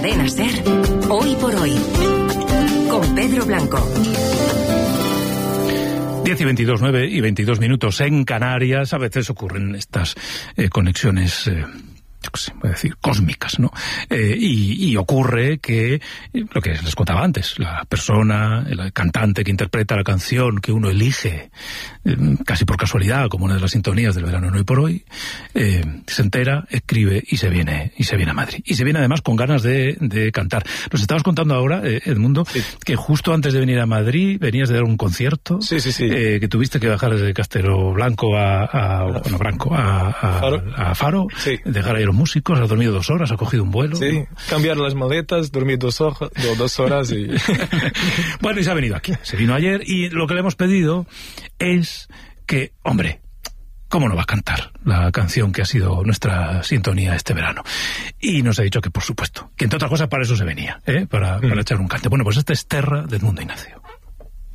Cadena SER, Hoy por Hoy, con Pedro Blanco. 10 y 22, 9 y 22 minutos en Canarias. A veces ocurren estas conexiones, yo qué sé, voy a decir, cósmicas, ¿no? Y ocurre que, lo que les contaba antes, la persona, el cantante que interpreta la canción que uno elige, casi por casualidad, como una de las sintonías del verano en Hoy por Hoy, se entera, escribe y se viene a Madrid. Y se viene además con ganas de cantar. Nos estabas contando ahora, Edmundo, sí, que justo antes de venir a Madrid venías de dar un concierto, sí. Que tuviste que bajar desde Castelo Blanco a Faro, sí, dejar ahí a los músicos, has dormido 2 horas, has cogido un vuelo. Sí, cambiar las maletas, dormir 2 horas y... Bueno, y se ha venido aquí. Se vino ayer y lo que le hemos pedido es que, hombre, ¿cómo no va a cantar la canción que ha sido nuestra sintonía este verano? Y nos ha dicho que, por supuesto, que entre otras cosas para eso se venía, para echar un cante. Bueno, pues esta es Terra de Edmundo Ignacio.